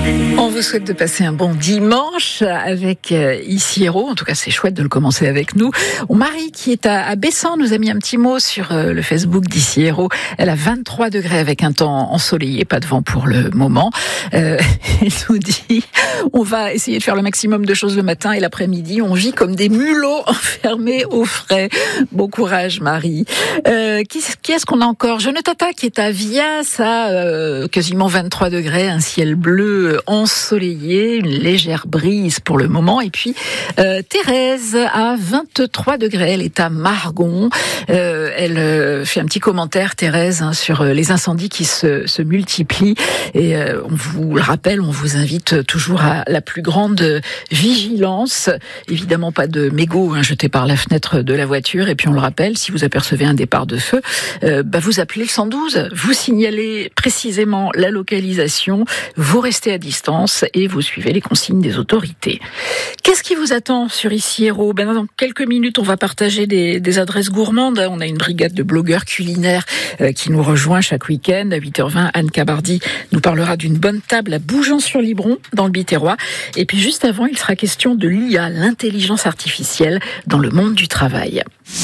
On vous souhaite de passer un bon dimanche avec Ici Héros. En tout cas, c'est chouette de le commencer avec nous. Marie, qui est à Bessan, nous a mis un petit mot sur le Facebook d'Ici Héros. Elle a 23 degrés avec un temps ensoleillé, pas de vent pour le moment. Elle nous dit, on va essayer de faire le maximum de choses le matin et l'après-midi. On vit comme des mulots enfermés au frais. Bon courage, Marie. Qui est-ce qu'on a encore? Jeune Tata, qui est à Vias, à quasiment 23 degrés, un ciel bleu ensoleillé, une légère brise pour le moment. Et puis Thérèse à 23 degrés, elle est à Margon. Elle fait un petit commentaire, Thérèse, sur les incendies qui se multiplient. Et on vous le rappelle, on vous invite toujours à la plus grande vigilance. Évidemment, pas de mégots jetés par la fenêtre de la voiture. Et puis on le rappelle, si vous apercevez un départ de feu, vous appelez le 112, vous signalez précisément la localisation, vous restez à distance et vous suivez les consignes des autorités. Qu'est-ce qui vous attend sur Ici Héros? Dans quelques minutes, on va partager des adresses gourmandes. On a une brigade de blogueurs culinaires qui nous rejoint chaque week-end. À 8h20, Anne Cabardi nous parlera d'une bonne table à Bougeant-sur-Libron, dans le Biterrois. Et puis juste avant, il sera question de l'IA, l'intelligence artificielle, dans le monde du travail.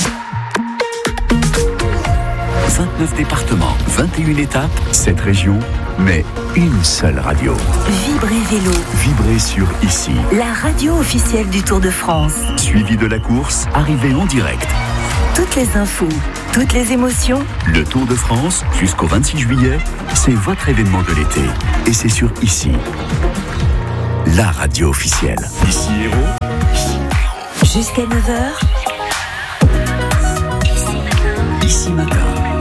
29 départements, 21 étapes, 7 régions, mais une seule radio. Vibrez Vélo. Vibrez sur Ici. La radio officielle du Tour de France. Suivi de la course, arrivée en direct. Toutes les infos, toutes les émotions. Le Tour de France, jusqu'au 26 juillet, c'est votre événement de l'été. Et c'est sur Ici. La radio officielle. Ici Héros. Jusqu'à 9h. Ici matin.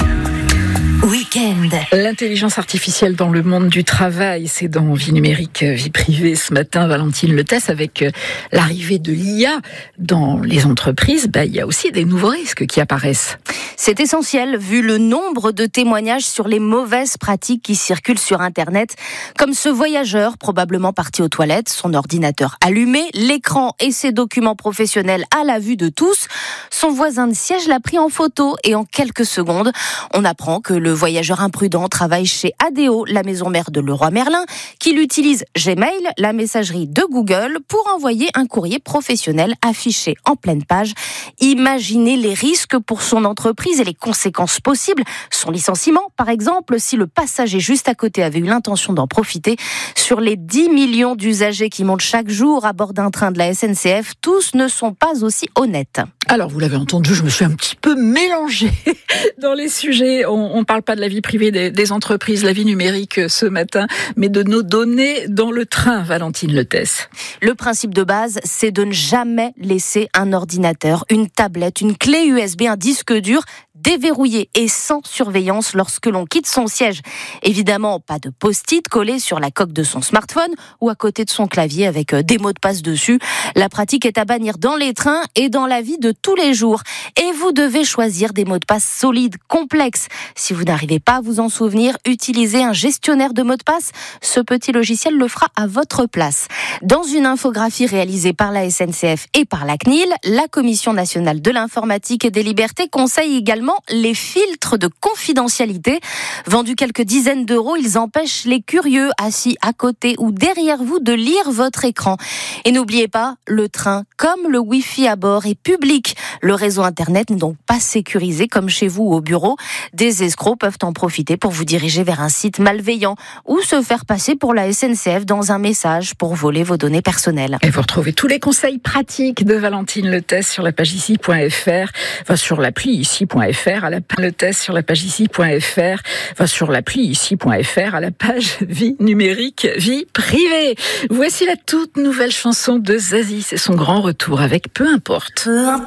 Week-end. L'intelligence artificielle dans le monde du travail, c'est dans Vie numérique, vie privée. Ce matin, Valentine Letesse, avec l'arrivée de l'IA dans les entreprises, il y a aussi des nouveaux risques qui apparaissent. C'est essentiel vu le nombre de témoignages sur les mauvaises pratiques qui circulent sur Internet, comme ce voyageur probablement parti aux toilettes, son ordinateur allumé, l'écran et ses documents professionnels à la vue de tous. Son voisin de siège l'a pris en photo et en quelques secondes, on apprend que le voyageur imprudent travaille chez ADO, la maison mère de Leroy Merlin, qu'il utilise Gmail, la messagerie de Google, pour envoyer un courrier professionnel affiché en pleine page. Imaginez les risques pour son entreprise et les conséquences possibles. Son licenciement, par exemple, si le passager juste à côté avait eu l'intention d'en profiter. Sur les 10 millions d'usagers qui montent chaque jour à bord d'un train de la SNCF, tous ne sont pas aussi honnêtes. Alors, vous l'avez entendu, je me suis un petit peu mélangée dans les sujets. On parle pas de la vie privée des entreprises, la vie numérique ce matin, mais de nos données dans le train, Valentine Letesse. Le principe de base, c'est de ne jamais laisser un ordinateur, une tablette, une clé USB, un disque dur déverrouillé et sans surveillance lorsque l'on quitte son siège. Évidemment, pas de post-it collé sur la coque de son smartphone ou à côté de son clavier avec des mots de passe dessus. La pratique est à bannir dans les trains et dans la vie de tous les jours. Et vous devez choisir des mots de passe solides, complexes. Si vous n'arrivez pas à vous en souvenir, utilisez un gestionnaire de mots de passe. Ce petit logiciel le fera à votre place. Dans une infographie réalisée par la SNCF et par la CNIL, la Commission nationale de l'informatique et des libertés conseille également les filtres de confidentialité. Vendus quelques dizaines d'euros, ils empêchent les curieux assis à côté ou derrière vous de lire votre écran. Et n'oubliez pas, le train, comme le Wi-Fi à bord, est public. Le réseau Internet n'est donc pas sécurisé comme chez vous ou au bureau. Des escrocs peuvent en profiter pour vous diriger vers un site malveillant ou se faire passer pour la SNCF dans un message pour voler vos données personnelles. Et vous retrouvez tous les conseils pratiques de Valentine Letesse sur la page ici.fr, sur l'appli ici.fr, à la page Letesse sur la page ici.fr, sur l'appli ici.fr, à la page vie numérique, vie privée. Voici la toute nouvelle chanson de Zazie, c'est son grand retour avec Peu importe. Peu importe.